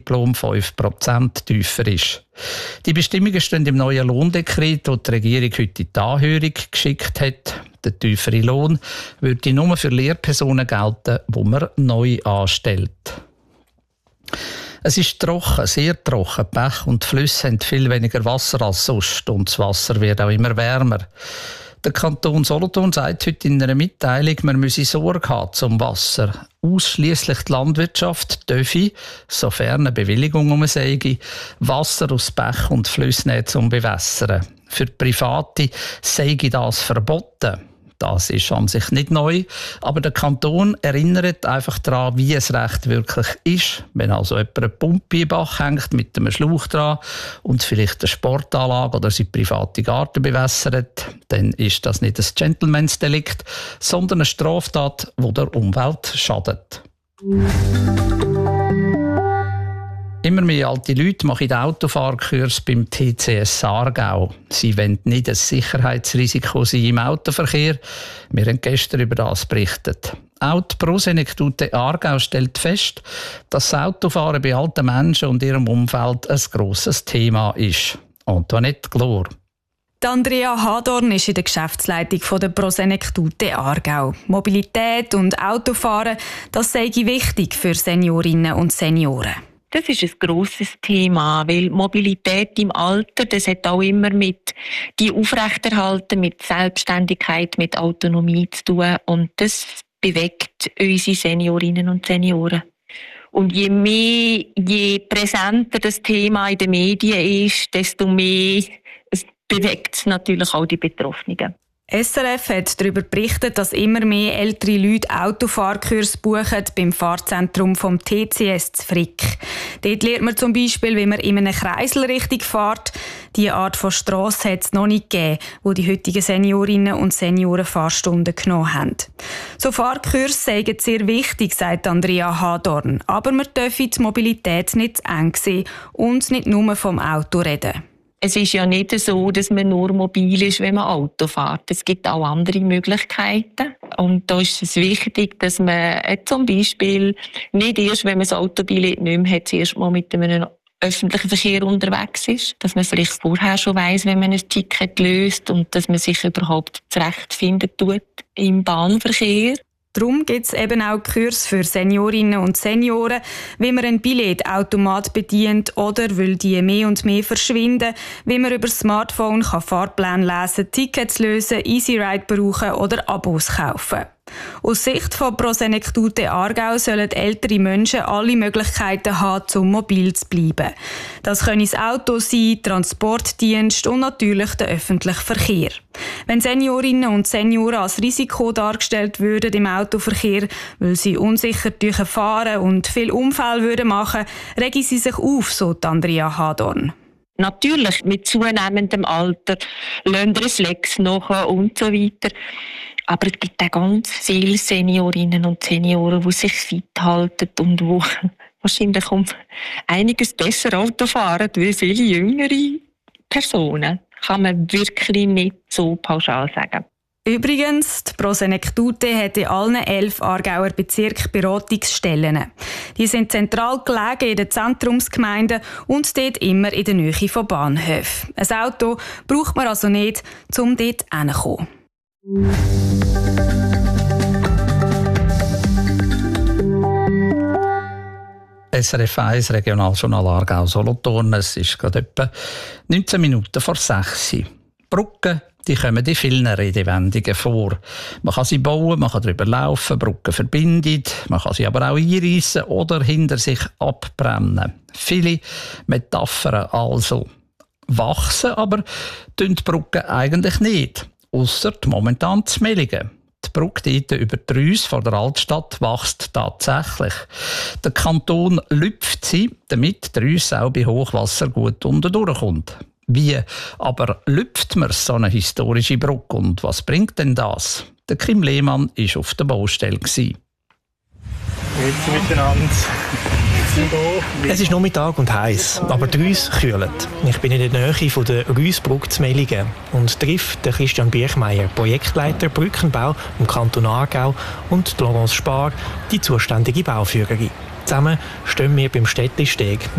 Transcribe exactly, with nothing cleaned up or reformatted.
Mindestlohn fünf Prozent tiefer ist. Die Bestimmungen stehen im neuen Lohndekret, das die Regierung heute in die Anhörung geschickt hat. Der tiefere Lohn würde nur für Lehrpersonen gelten, die man neu anstellt. Es ist trocken, sehr trocken. Bäche und Flüsse haben viel weniger Wasser als sonst und das Wasser wird auch immer wärmer. Der Kanton Solothurn sagt heute in einer Mitteilung, man müsse Sorge haben zum Wasser. Ausschliesslich die Landwirtschaft dürfe, sofern eine Bewilligung um sei, Wasser aus Bächen und Flüssen nehmen zum Bewässern. Für die Private sei das verboten. Das ist an sich nicht neu, aber der Kanton erinnert einfach daran, wie es recht wirklich ist. Wenn also jemand eine Pumpe im Bach hängt mit einem Schlauch dran und vielleicht eine Sportanlage oder seine private Garten bewässert, dann ist das nicht ein Gentleman's-Delikt, sondern eine Straftat, die der Umwelt schadet. Immer mehr alte Leute machen den Autofahrkurs beim T C S Aargau. Sie wollen nicht ein Sicherheitsrisiko sein im Autoverkehr. Wir haben gestern über das berichtet. Auch die Prosenektute Aargau stellt fest, dass das Autofahren bei alten Menschen und ihrem Umfeld ein grosses Thema ist. Antoinette Glor. Andrea Hadorn ist in der Geschäftsleitung der Prosenektute Aargau. Mobilität und Autofahren, das sei wichtig für Seniorinnen und Senioren. Das ist ein grosses Thema, weil Mobilität im Alter, das hat auch immer mit die Aufrechterhalten, mit Selbstständigkeit, mit Autonomie zu tun. Und das bewegt unsere Seniorinnen und Senioren. Und je mehr, je präsenter das Thema in den Medien ist, desto mehr bewegt es natürlich auch die Betroffenen. S R F hat darüber berichtet, dass immer mehr ältere Leute Autofahrkurs buchen beim Fahrzentrum vom T C S zu Frick. Dort lernt man zum Beispiel, wie man in einem Kreisel richtig fährt. Diese Art von Strasse hat es noch nicht gegeben, wo die heutigen Seniorinnen und Senioren Fahrstunden genommen haben. So Fahrkurse seien sehr wichtig, sagt Andrea Hadorn. Aber man dürfe die Mobilität nicht zu eng sehen und nicht nur vom Auto reden. Es ist ja nicht so, dass man nur mobil ist, wenn man Auto fährt. Es gibt auch andere Möglichkeiten. Und da ist es wichtig, dass man zum Beispiel nicht erst, wenn man das Autobillett nicht mehr hat, zuerst mal mit einem öffentlichen Verkehr unterwegs ist. Dass man vielleicht vorher schon weiss, wenn man ein Ticket löst und dass man sich überhaupt zurechtfinden tut im Bahnverkehr. Darum gibt es eben auch Kurse für Seniorinnen und Senioren, wie man ein Billetautomat bedient oder, weil die mehr und mehr verschwinden, wie man über das Smartphone kann Fahrpläne lesen, Tickets lösen, EasyRide brauchen oder Abos kaufen. Aus Sicht von Prosenektute Aargau sollen ältere Menschen alle Möglichkeiten haben, um mobil zu bleiben. Das können das Auto sein, Transportdienst und natürlich der öffentliche Verkehr. Wenn Seniorinnen und Senioren als Risiko dargestellt würden im Autoverkehr, weil sie unsicher fahren und viel Unfälle würden machen, regen sie sich auf, so Andrea Hadorn. Natürlich, mit zunehmendem Alter, lassen Reflex nach und so weiter. Aber es gibt auch ganz viele Seniorinnen und Senioren, die sich fit halten und die wahrscheinlich um einiges besser Auto fahren wie viele jüngere Personen. Kann man wirklich nicht so pauschal sagen. Übrigens, die Prosenektute hat in allen elf Aargauer Bezirken Beratungsstellen. Die sind zentral gelegen in den Zentrumsgemeinden und dort immer in der Nähe von Bahnhöfen. Ein Auto braucht man also nicht, um dort hinzukommen. S R F eins Regionaljournal Aargau Solothurn. Es ist gerade etwa neunzehn Minuten vor sechs. Brücken, die kommen in vielen Redewendungen vor. Man kann sie bauen, man kann darüber laufen, Brücken verbinden, man kann sie aber auch einreissen oder hinter sich abbrennen. Viele Metaphern also. Wachsen aber tun die Brücken eigentlich nicht. Ausser momentan zu Mellingen. Die Brücke dort über die Reuss vor der Altstadt wächst tatsächlich. Der Kanton lüpft sie, damit die Reuss auch bei Hochwasser gut unten durchkommt. Wie aber lüpft man so eine historische Brücke und was bringt denn das? Der Kim Lehmann war auf der Baustelle. Grüezi miteinander. Es ist Nachmittag und heiß, aber die Reuss kühlt. Ich bin in der Nähe von der Reussbrücke zu Mellingen und treffe den Christian Biechmeier, Projektleiter Brückenbau im Kanton Aargau, und Laurence Spar, die zuständige Bauführerin. Zusammen stehen wir beim Städtli-Steg